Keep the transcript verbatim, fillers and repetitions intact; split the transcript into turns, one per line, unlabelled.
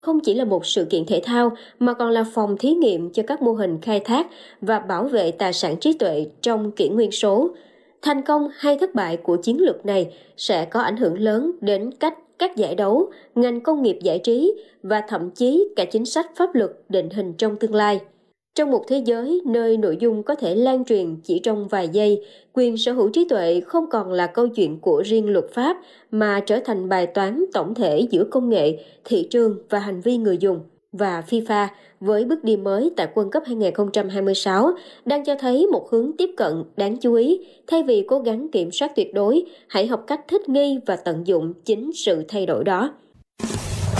không chỉ là một sự kiện thể thao mà còn là phòng thí nghiệm cho các mô hình khai thác và bảo vệ tài sản trí tuệ trong kỷ nguyên số. Thành công hay thất bại của chiến lược này sẽ có ảnh hưởng lớn đến cách các giải đấu, ngành công nghiệp giải trí và thậm chí cả chính sách pháp luật định hình trong tương lai. Trong một thế giới nơi nội dung có thể lan truyền chỉ trong vài giây, quyền sở hữu trí tuệ không còn là câu chuyện của riêng luật pháp mà trở thành bài toán tổng thể giữa công nghệ, thị trường và hành vi người dùng. Và FIFA với bước đi mới tại World Cup hai không hai sáu đang cho thấy một hướng tiếp cận đáng chú ý. Thay vì cố gắng kiểm soát tuyệt đối, hãy học cách thích nghi và tận dụng chính sự thay đổi đó.